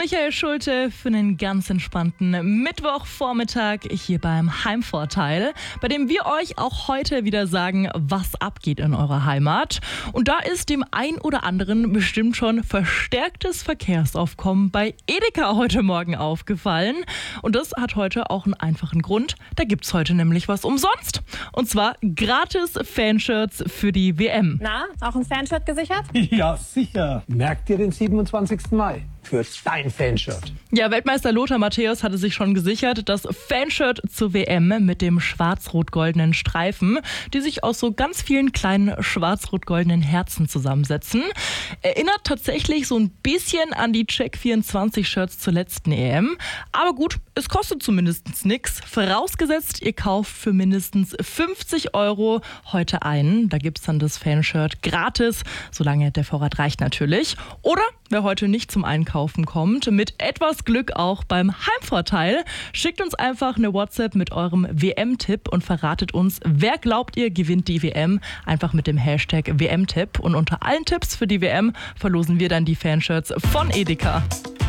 Michael Schulte für einen ganz entspannten Mittwochvormittag hier beim Heimvorteil, bei dem wir euch auch heute wieder sagen, was abgeht in eurer Heimat. Und da ist dem ein oder anderen bestimmt schon verstärktes Verkehrsaufkommen bei Edeka heute Morgen aufgefallen. Und das hat heute auch einen einfachen Grund. Da gibt's heute nämlich was umsonst. Und zwar gratis Fanshirts für die WM. Na, auch ein Fanshirt gesichert? Ja, sicher. Merkt ihr den 27. Mai für dein Fanshirt. Ja, Weltmeister Lothar Matthäus hatte sich schon gesichert, das Fanshirt zur WM mit dem schwarz-rot-goldenen Streifen, die sich aus so ganz vielen kleinen schwarz-rot-goldenen Herzen zusammensetzen. Erinnert tatsächlich so ein bisschen an die Check24-Shirts zur letzten EM. Aber gut, es kostet zumindest nichts. Vorausgesetzt, ihr kauft für mindestens 50 € heute ein. Da gibt's dann das Fanshirt gratis, solange der Vorrat reicht natürlich. Oder wer heute nicht zum Einkaufen kommt, mit etwas Glück auch beim Heimvorteil, schickt uns einfach eine WhatsApp mit eurem WM-Tipp und verratet uns, wer glaubt ihr gewinnt die WM, einfach mit dem Hashtag WM-Tipp. Und unter allen Tipps für die WM verlosen wir dann die Fanshirts von Edeka.